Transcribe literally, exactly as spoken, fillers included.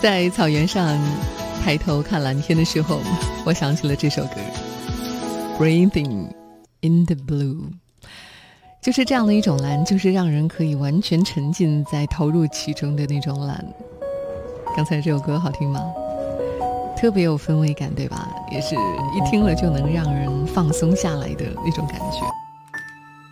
在草原上抬头看蓝天的时候，我想起了这首歌 Breathing in the Blue。 就是这样的一种蓝，就是让人可以完全沉浸在投入其中的那种蓝。刚才这首歌好听吗？特别有氛围感，对吧？也是一听了就能让人放松下来的那种感觉。